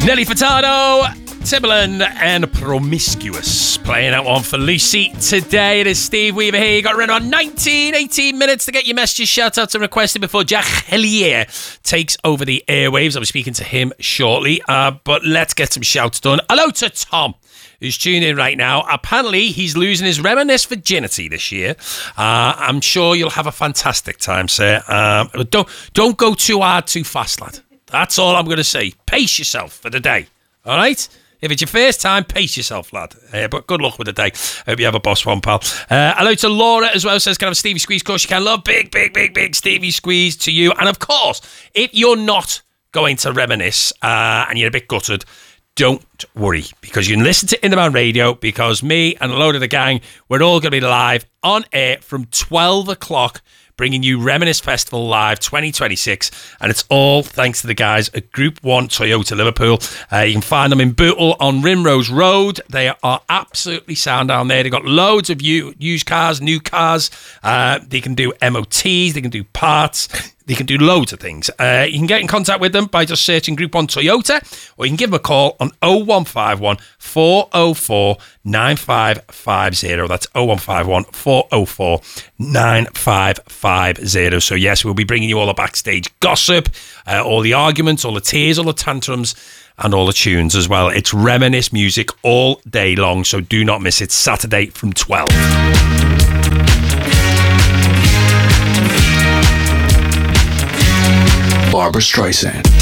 Nelly Furtado, Timbaland and Promiscuous playing out on for Lucy. Today it is Steve Weaver here. You got around about 18 minutes to get your messages, shout outs and requested before Jack Hellier takes over the airwaves. I'll be speaking to him shortly, but let's get some shouts done. Hello to Tom, who's tuned in right now. Apparently he's losing his Reminisce virginity this year. I'm sure you'll have a fantastic time, sir. Don't go too hard too fast, lad. That's all I'm going to say. Pace yourself for the day. All right? If it's your first time, pace yourself, lad. But good luck with the day. Hope you have a boss one, pal. Hello to Laura as well. Says, can I have a Stevie Squeeze? Of course you can. Love big Stevie Squeeze to you. And of course, if you're not going to Reminisce and you're a bit gutted, don't worry, because you can listen to In The Man Radio, because me and a load of the gang, we're all going to be live on air from 12 o'clock, bringing you Reminisce Festival Live 2026, and it's all thanks to the guys at Group 1 Toyota Liverpool. You can find them in Bootle on Rimrose Road. They are absolutely sound down there. They've got loads of used cars, new cars. They can do MOTs, they can do parts, they can do loads of things. You can get in contact with them by just searching Group 1 Toyota, or you can give them a call on 0151 404 9550. That's 0151 404 9550. So yes, we'll be bringing you all the backstage gossip, all the arguments, all the tears, all the tantrums, and all the tunes as well. It's Reminisce music all day long, so do not miss it. Saturday from 12. Barbra Streisand.